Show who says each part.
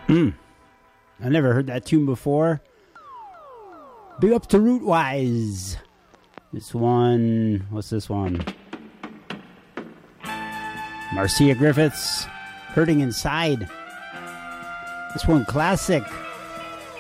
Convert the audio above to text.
Speaker 1: I never heard that tune before. Big up to Rootwise. This one, what's this one? Marcia Griffiths, Hurting Inside. This one, classic.